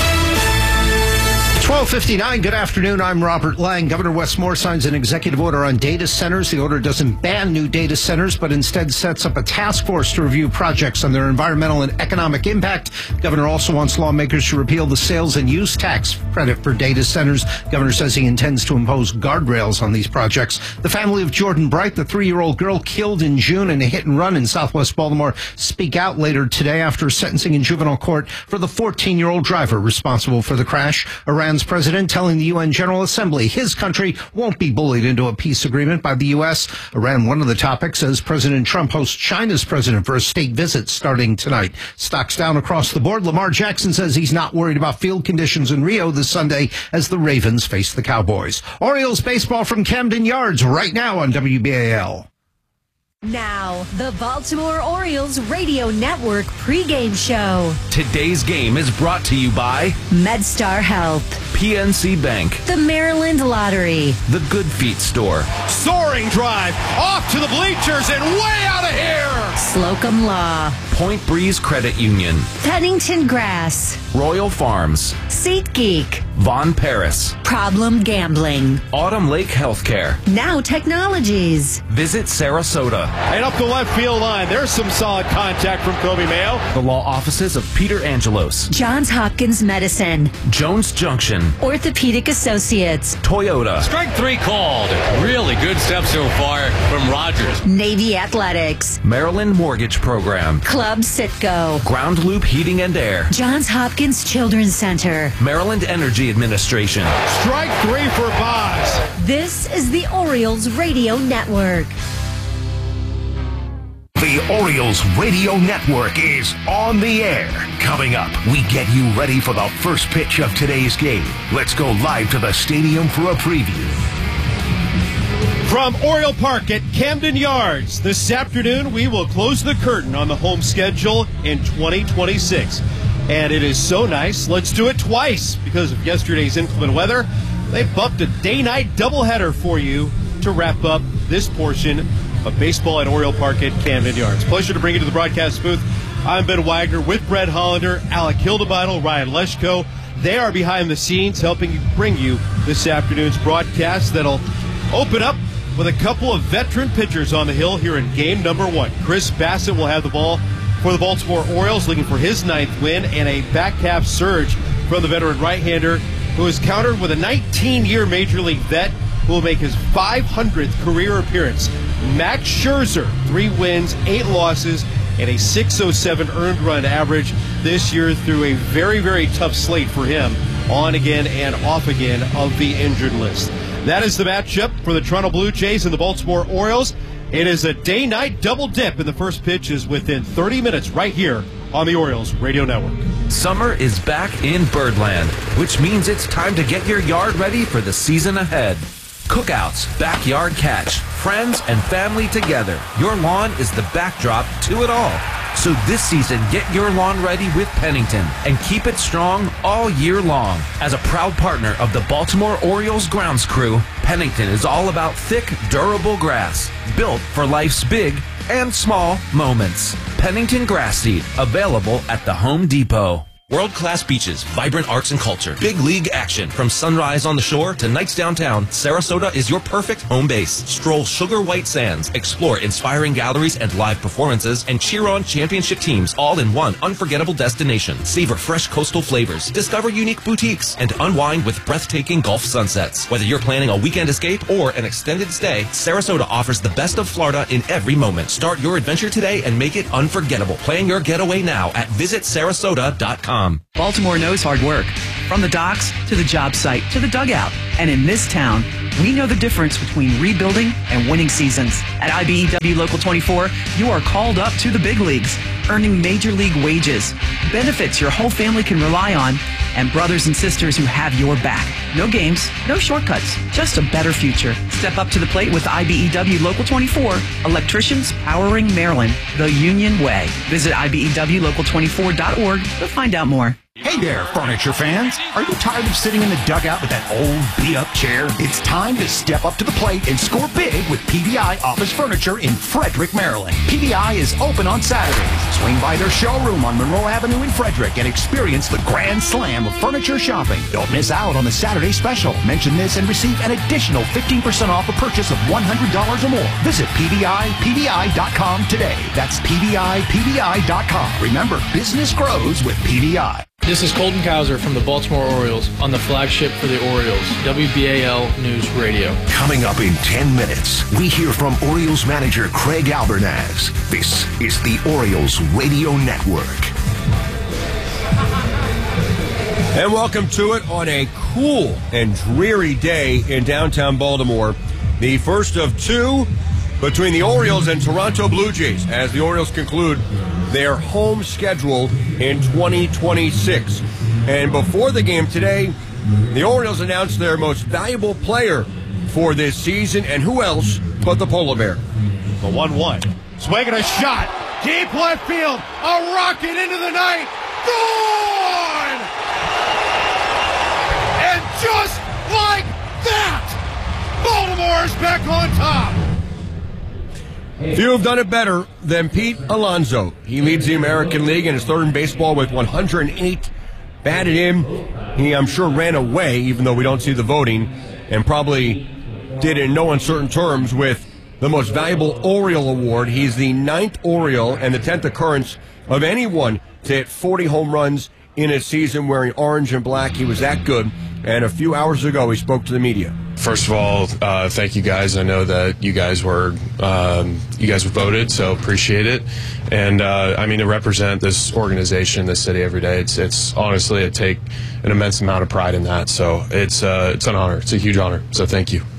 twelve fifty-nine, good afternoon. I'm Robert Lang. Governor Wes Moore signs an executive order on data centers. The order doesn't ban new data centers, but instead sets up a task force to review projects on their environmental and economic impact. The governor also wants lawmakers to repeal the sales and use tax credit for data centers. The governor says he intends to impose guardrails on these projects. The family of Jordan Bright, the three-year-old girl killed in June in a hit-and-run in southwest Baltimore, speak out later today after sentencing in juvenile court for the fourteen-year-old driver responsible for the crash. Iran's president telling the U N General Assembly his country won't be bullied into a peace agreement by the U S. Iran, one of the topics, as President Trump hosts China's president for a state visit starting tonight. Stocks down across the board. Lamar Jackson says he's not worried about field conditions in Rio this Sunday as the Ravens face the Cowboys. Orioles baseball from Camden Yards right now on W B A L. Now, the Baltimore Orioles Radio Network pregame show. Today's game is brought to you by MedStar Health, P N C Bank, the Maryland Lottery, the Good Feet Store, Soaring drive off to the bleachers and way out of here. Slocum Law, Point Breeze Credit Union, Pennington Grass, Royal Farms, SeatGeek, Von Paris, Problem Gambling, Autumn Lake Healthcare, Now Technologies. Visit Sarasota. And up the left field line, there's some solid contact from Kobe Mayo. The law offices of Peter Angelos, Johns Hopkins Medicine, Jones Junction, Orthopedic Associates, Toyota. Strike three called. Really good stuff so far from Rogers. Navy Athletics, Maryland Mortgage Program, Club Citgo, Ground Loop Heating and Air, Johns Hopkins Children's Center, Maryland Energy Administration. Strike three for Boz. This is the Orioles Radio Network. The Orioles Radio Network is on the air. Coming up, we get you ready for the first pitch of today's game. Let's go live to the stadium for a preview. From Oriole Park at Camden Yards, this afternoon we will close the curtain on the home schedule in twenty twenty-six. And it is so nice, let's do it twice. Because of yesterday's inclement weather, they bumped a day-night doubleheader for you to wrap up this portion of baseball at Oriole Park at Camden Yards. Pleasure to bring you to the broadcast booth. I'm Ben Wagner with Brett Hollander, Alec Hildebeitel, Ryan Leschko. They are behind the scenes helping you bring you this afternoon's broadcast that'll open up with a couple of veteran pitchers on the hill here in game number one. Chris Bassett will have the ball for the Baltimore Orioles, looking for his ninth win and a back half surge from the veteran right-hander who is countered with a nineteen-year Major League vet who will make his five hundredth career appearance. Max Scherzer, three wins, eight losses, and a six oh seven earned run average this year through a very, very tough slate for him, on again and off again of the injured list. That is the matchup for the Toronto Blue Jays and the Baltimore Orioles. It is a day-night double dip, and the first pitch is within thirty minutes right here on the Orioles Radio Network. Summer is back in Birdland, which means it's time to get your yard ready for the season ahead. Cookouts, backyard catch, friends and family together. Your lawn is the backdrop to it all. So this season, get your lawn ready with Pennington and keep it strong all year long. As a proud partner of the Baltimore Orioles grounds crew, Pennington is all about thick, durable grass, built for life's big and small moments. Pennington Grass Seed, available at the Home Depot. World-class beaches, vibrant arts and culture, big league action. From sunrise on the shore to nights downtown, Sarasota is your perfect home base. Stroll sugar white sands, explore inspiring galleries and live performances, and cheer on championship teams all in one unforgettable destination. Savor fresh coastal flavors, discover unique boutiques, and unwind with breathtaking Gulf sunsets. Whether you're planning a weekend escape or an extended stay, Sarasota offers the best of Florida in every moment. Start your adventure today and make it unforgettable. Plan your getaway now at visit sarasota dot com. Baltimore knows hard work. From the docks to the job site to the dugout. And in this town, we know the difference between rebuilding and winning seasons. At I B E W Local twenty-four, you are called up to the big leagues, earning major league wages, benefits your whole family can rely on, and brothers and sisters who have your back. No games, no shortcuts, just a better future. Step up to the plate with I B E W Local twenty-four, electricians powering Maryland the Union way. Visit I B E W local twenty-four dot org to find out more. Hey there, furniture fans. Are you tired of sitting in the dugout with that old, beat-up chair? It's time to step up to the plate and score big with P V I Office Furniture in Frederick, Maryland. P V I is open on Saturdays. Swing by their showroom on Monroe Avenue in Frederick and experience the grand slam of furniture shopping. Don't miss out on the Saturday special. Mention this and receive an additional fifteen percent off a purchase of one hundred dollars or more. Visit P V I P V I dot com today. That's P V I P V I dot com. Remember, business grows with P V I. This is Colton Cowser from the Baltimore Orioles on the flagship for the Orioles, W B A L News Radio. Coming up in ten minutes, we hear from Orioles manager Craig Albernaz. This is the Orioles Radio Network. And welcome to it on a cool and dreary day in downtown Baltimore. The first of two between the Orioles and Toronto Blue Jays as the Orioles conclude their home schedule in twenty twenty-six. And before the game today, the Orioles announced their most valuable player for this season, and who else but the Polar Bear. The one one. Swinging a shot. Deep left field. A rocket into the night. Gone! And just like that, Baltimore's back on top. Few have done it better than Pete Alonso. He leads the American League and is third in baseball with one hundred eight batted in. He, I'm sure, ran away, even though we don't see the voting, and probably did in no uncertain terms with the most valuable Oriole award. He's the ninth Oriole and the tenth occurrence of anyone to hit forty home runs in a season wearing orange and black. He was that good. And a few hours ago, he spoke to the media. First of all, uh, thank you guys. I know that you guys were um, you guys voted, so appreciate it. And uh, I mean, to represent this organization, this city every day, it's it's honestly, I take an immense amount of pride in that. So it's uh, it's an honor. It's a huge honor. So thank you.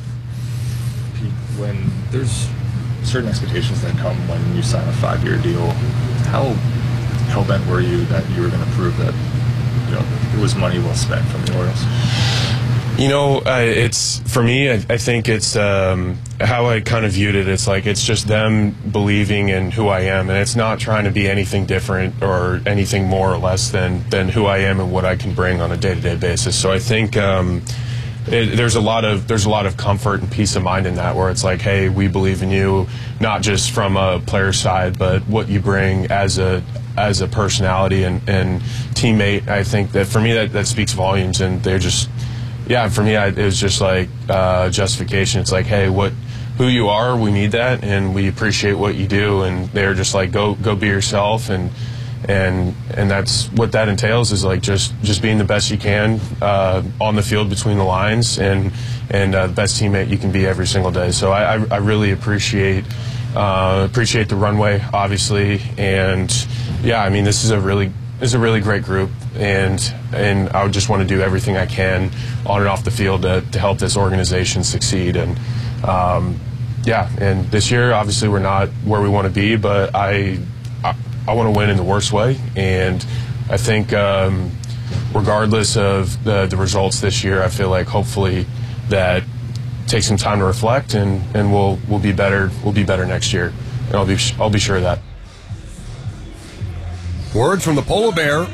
When there's certain expectations that come when you sign a five-year deal, how hell-bent were you that you were going to prove that, you know, it was money well spent from the Orioles? You know, uh, it's for me. I, I think it's um, how I kind of viewed it. It's like it's just them believing in who I am, and it's not trying to be anything different or anything more or less than than who I am and what I can bring on a day-to-day basis. So I think um, it, there's a lot of there's a lot of comfort and peace of mind in that, where it's like, hey, we believe in you, not just from a player side, but what you bring as a as a personality and, and teammate. I think that for me that that speaks volumes, and they're just. Yeah, for me, I, it was just like uh, justification. It's like, hey, what, who you are, we need that, and we appreciate what you do. And they're just like, go, go be yourself, and and and that's what that entails is like just just being the best you can uh, on the field between the lines, and and uh, the best teammate you can be every single day. So I, I, I really appreciate uh, appreciate the runway, obviously, and yeah, I mean, this is a really. It's a really great group, and and I would just want to do everything I can on and off the field to, to help this organization succeed. And um, yeah, and this year obviously we're not where we want to be, but I I, I want to win in the worst way. And I think um, regardless of the the results this year, I feel like hopefully that take some time to reflect, and, and we'll we'll be better we'll be better next year, and I'll be I'll be sure of that. Words from the Polar Bear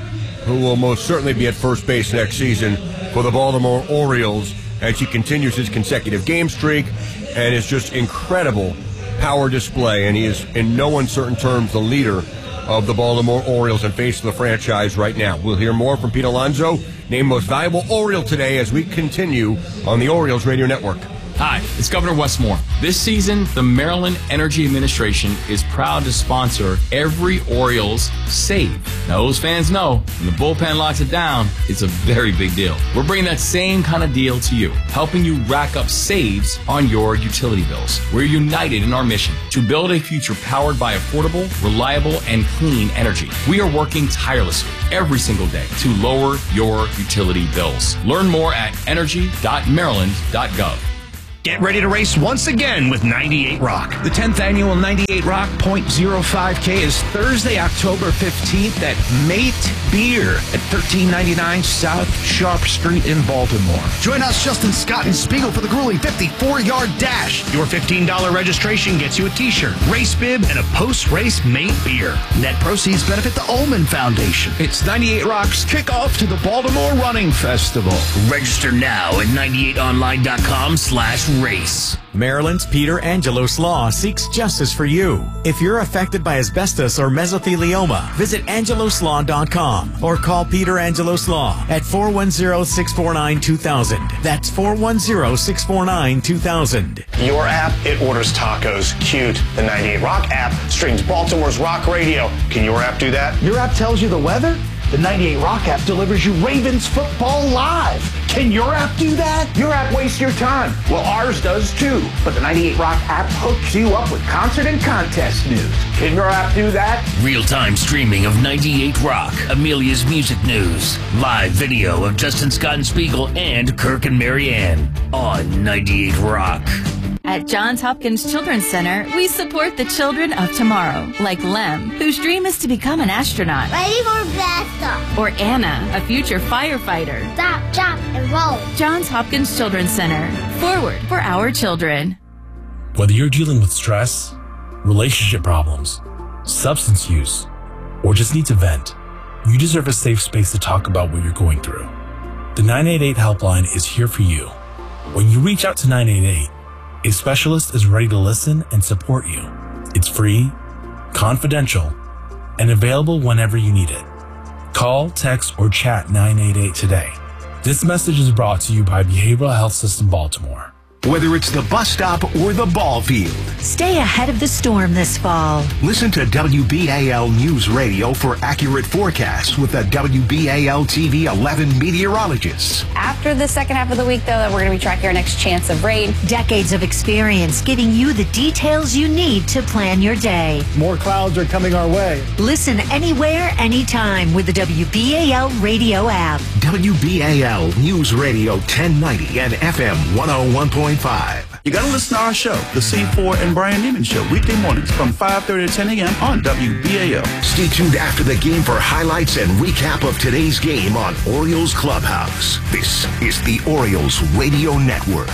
who will most certainly be at first base next season for the Baltimore Orioles as he continues his consecutive game streak and his just incredible power display. And he is in no uncertain terms the leader of the Baltimore Orioles and face of the franchise right now. We'll hear more from Pete Alonso, named Most Valuable Oriole today, as we continue on the Orioles Radio Network. Hi, it's Governor Wes Moore. This season, the Maryland Energy Administration is proud to sponsor every Orioles save. Now, those fans know when the bullpen locks it down, it's a very big deal. We're bringing that same kind of deal to you, helping you rack up saves on your utility bills. We're united in our mission to build a future powered by affordable, reliable, and clean energy. We are working tirelessly every single day to lower your utility bills. Learn more at energy dot maryland dot gov. Get ready to race once again with ninety-eight Rock. The tenth annual ninety-eight Rock point oh five K is Thursday, October fifteenth at Mate Beer at thirteen ninety-nine South Sharp Street in Baltimore. Join us, Justin Scott and Spiegel, for the grueling fifty-four yard dash. Your fifteen dollars registration gets you a t-shirt, race bib, and a post-race Mate Beer. Net proceeds benefit the Ullman Foundation. It's ninety-eight Rock's kickoff to the Baltimore Running Festival. Register now at ninety-eight online dot com slash race. Maryland's Peter Angelos Law seeks justice for you. If you're affected by asbestos or mesothelioma, visit angelos law dot com or call Peter Angelos Law at four one zero, six four nine, two thousand. That's four one zero, six four nine, two thousand. Your app, it orders tacos. Cute. The ninety-eight Rock app streams Baltimore's rock radio. Can your app do that? Your app tells you the weather? The ninety-eight Rock app delivers you Ravens football live. Can your app do that? Your app wastes your time. Well, ours does too. But the ninety-eight Rock app hooks you up with concert and contest news. Can your app do that? Real-time streaming of ninety-eight Rock, Amelia's music news, live video of Justin Scott and Spiegel and Kirk and Marianne on ninety-eight Rock. At Johns Hopkins Children's Center, we support the children of tomorrow, like Lem, whose dream is to become an astronaut. Ready for blast. Or Anna, a future firefighter. Stop, jump, and roll. Johns Hopkins Children's Center. Forward for our children. Whether you're dealing with stress, relationship problems, substance use, or just need to vent, you deserve a safe space to talk about what you're going through. The nine eight eight helpline is here for you. When you reach out to nine eight eight, a specialist is ready to listen and support you. It's free, confidential, and available whenever you need it. Call, text, or chat nine eight eight today. This message is brought to you by Behavioral Health System Baltimore. Whether it's the bus stop or the ball field, stay ahead of the storm this fall. Listen to W B A L News Radio for accurate forecasts with the W B A L T V eleven meteorologists. After the second half of the week, though, that we're going to be tracking our next chance of rain. Decades of experience giving you the details you need to plan your day. More clouds are coming our way. Listen anywhere, anytime with the W B A L radio app. W B A L News Radio ten ninety and F M one oh one point five. You got to listen to our show, The C four and Brian Neiman Show, weekday mornings from five thirty to ten a.m. on W B A L. Stay tuned after the game for highlights and recap of today's game on Orioles Clubhouse. This is the Orioles Radio Network.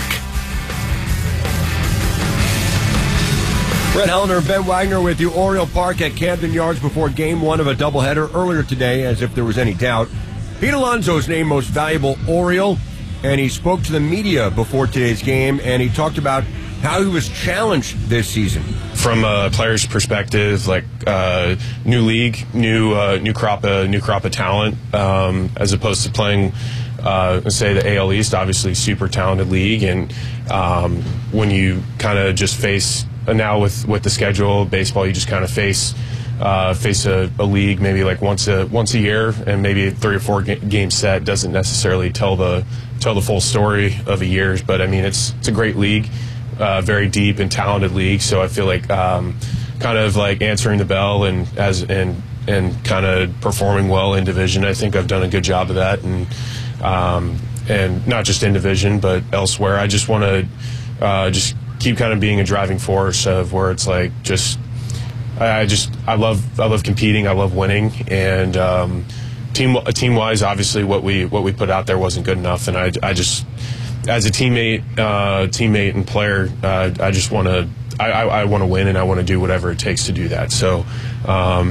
Brett Helner and Ben Wagner with you. Oriole Park at Camden Yards before game one of a doubleheader earlier today, as if there was any doubt. Pete Alonso's named Most Valuable Oriole, and he spoke to the media before today's game, and he talked about how he was challenged this season. From a player's perspective, like uh, new league, new uh, new crop of new crop of talent, um, as opposed to playing, uh, say, the A L East, obviously super talented league, and um, when you kind of just face uh, now with with the schedule, baseball, you just kind of face. Uh, face a, a league maybe like once a once a year, and maybe a three or four ga- game set doesn't necessarily tell the tell the full story of a year's. But I mean, it's it's a great league, uh, very deep and talented league. So I feel like um, kind of like answering the bell and as and and kind of performing well in division. I think I've done a good job of that, and um, and not just in division but elsewhere. I just want to uh, just keep kind of being a driving force of where it's like just. I just I love I love competing. I love winning, and um, team team wise, obviously what we what we put out there wasn't good enough, and I, I just as a teammate uh, teammate and player, uh, I just want to I, I, I want to win, and I want to do whatever it takes to do that. So um,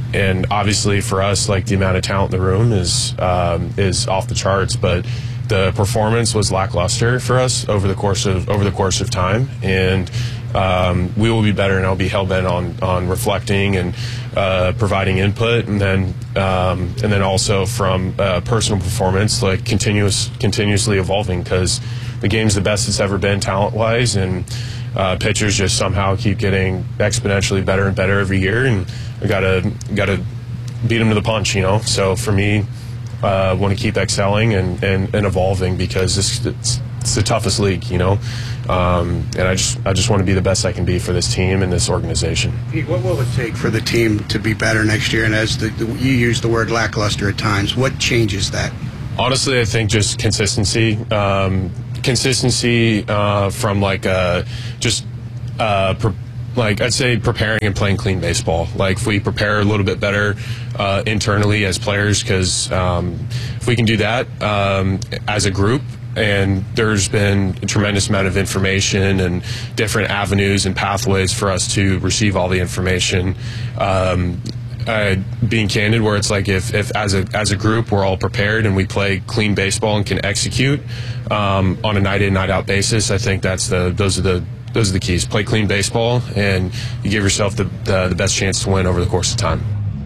and obviously for us, like the amount of talent in the room is um, is off the charts, but the performance was lackluster for us over the course of over the course of time, and um, we will be better, and I'll be hell bent on on reflecting and uh, providing input, and then um, and then also from uh, personal performance, like continuous continuously evolving, because the game's the best it's ever been talent wise, and uh, pitchers just somehow keep getting exponentially better and better every year, and we gotta gotta beat them to the punch, you know. So for me, I uh, want to keep excelling and, and, and evolving, because this it's, it's the toughest league, you know. Um, and I just I just want to be the best I can be for this team and this organization. Pete, what will it take for the team to be better next year? And as the, the, you use the word lackluster at times, what changes that? Honestly, I think just consistency. Um, consistency uh, from like uh, just uh, pre- like I'd say preparing and playing clean baseball. Like if we prepare a little bit better uh, internally as players, because um, if we can do that um, as a group, and there's been a tremendous amount of information and different avenues and pathways for us to receive all the information. Um, Uh, being candid, where it's like if, if as a as a group we're all prepared and we play clean baseball and can execute um, on a night in night out basis, I think that's the those are the those are the keys. Play clean baseball, and you give yourself the the, the best chance to win over the course of time.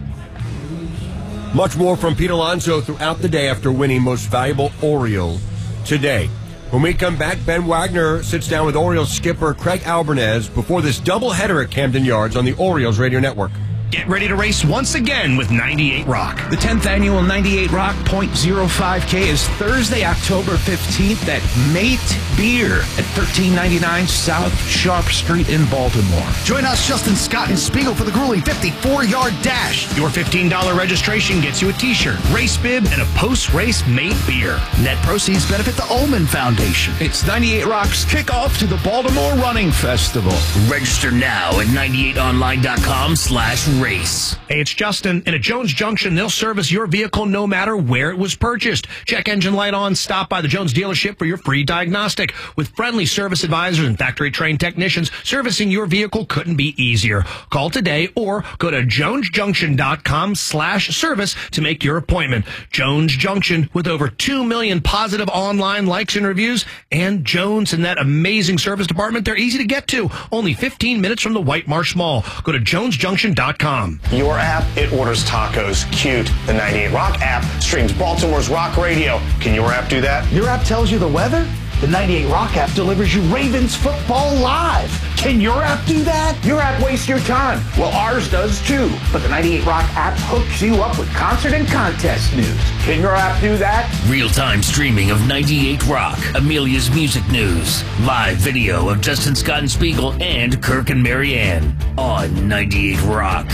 Much more from Pete Alonso throughout the day after winning Most Valuable Oriole today. When we come back, Ben Wagner sits down with Orioles skipper Craig Albernez before this doubleheader at Camden Yards on the Orioles Radio Network. Get ready to race once again with ninety-eight Rock. The tenth annual ninety-eight Rock point oh five K is Thursday, October fifteenth at Mate Beer at thirteen ninety-nine South Sharp Street in Baltimore. Join us, Justin Scott and Spiegel, for the grueling fifty-four yard dash. Your fifteen dollars registration gets you a t-shirt, race bib, and a post-race Mate Beer. Net proceeds benefit the Ullman Foundation. It's ninety-eight Rock's kickoff to the Baltimore Running Festival. Register now at ninety-eight online dot com slash race. Hey, it's Justin. And at Jones Junction, they'll service your vehicle no matter where it was purchased. Check engine light on. Stop by the Jones dealership for your free diagnostic. With friendly service advisors and factory-trained technicians, servicing your vehicle couldn't be easier. Call today or go to jones junction dot com slash service to make your appointment. Jones Junction, with over two million positive online likes and reviews, and Jones and that amazing service department, they're easy to get to. Only fifteen minutes from the White Marsh Mall. Go to jones junction dot com. Your app, it orders tacos. Cute. The ninety-eight Rock app streams Baltimore's rock radio. Can your app do that? Your app tells you the weather? The ninety-eight Rock app delivers you Ravens football live. Can your app do that? Your app wastes your time. Well, ours does too. But the ninety-eight Rock app hooks you up with concert and contest news. Can your app do that? Real-time streaming of ninety-eight Rock, Amelia's music news, live video of Justin Scott and Spiegel and Kirk and Marianne on ninety-eight Rock.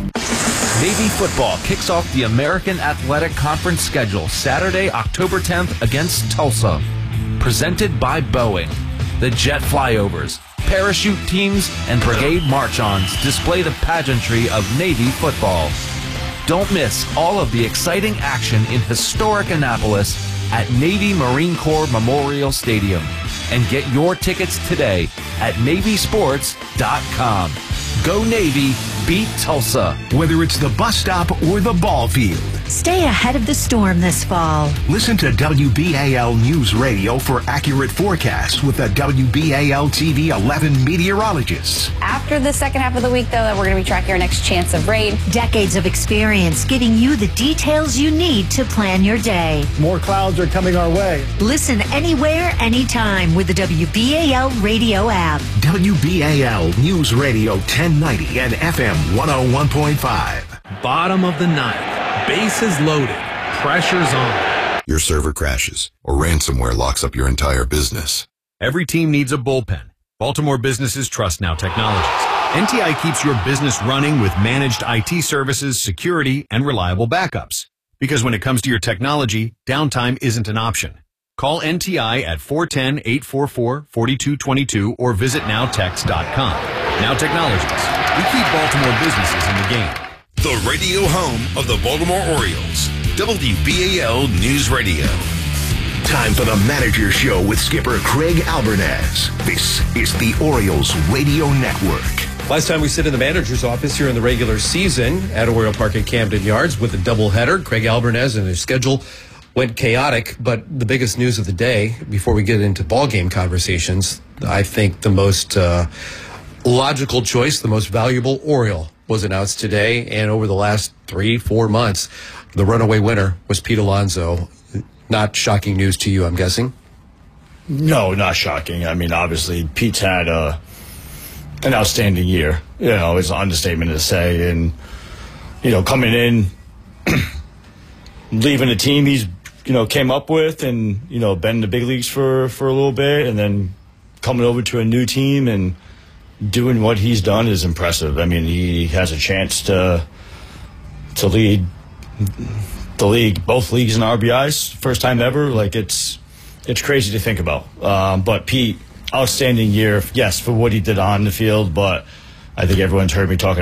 Navy football kicks off the American Athletic Conference schedule Saturday, October tenth against Tulsa. Presented by Boeing. The jet flyovers, parachute teams, and brigade march-ons display the pageantry of Navy football. Don't miss all of the exciting action in historic Annapolis at Navy Marine Corps Memorial Stadium. And get your tickets today at navy sports dot com. Go Navy, beat Tulsa. Whether it's the bus stop or the ball field. Stay ahead of the storm this fall. Listen to W B A L News Radio for accurate forecasts with the W B A L T V eleven meteorologists. After the second half of the week, though, that we're going to be tracking our next chance of rain. Decades of experience giving you the details you need to plan your day. More clouds are coming our way. Listen anywhere, anytime with the W B A L radio app. W B A L News Radio ten ninety and F M one oh one point five. Bottom of the ninth. Bases loaded. Pressure's on. Your server crashes or ransomware locks up your entire business. Every team needs a bullpen. Baltimore businesses trust Now Technologies. N T I keeps your business running with managed I T services, security, and reliable backups. Because when it comes to your technology, downtime isn't an option. Call N T I at four one zero, eight four four, four two two two or visit now tex dot com. Now Technologies. We keep Baltimore businesses in the game. The radio home of the Baltimore Orioles. W B A L News Radio. Time for the Manager Show with skipper Craig Albernez. This is the Orioles Radio Network. Last time we sit in the manager's office here in the regular season at Oriole Park at Camden Yards with a doubleheader. Craig Albernez and his schedule went chaotic, but the biggest news of the day, before we get into ball game conversations, I think the most uh, logical choice, the most valuable Oriole was announced today, and over the last three, four months, the runaway winner was Pete Alonso. Not shocking news to you, I'm guessing? No, not shocking. I mean, obviously, Pete's had a, an outstanding year. You know, it's an understatement to say. And, you know, coming in, leaving a team he's, you know, came up with and, you know, been in the big leagues for, for a little bit, and then coming over to a new team and doing what he's done is impressive. I mean, he has a chance to to lead the league, both leagues in R B Is, first time ever. Like, it's it's crazy to think about. Um, but Pete, outstanding year, yes, for what he did on the field, but I think everyone's heard me talking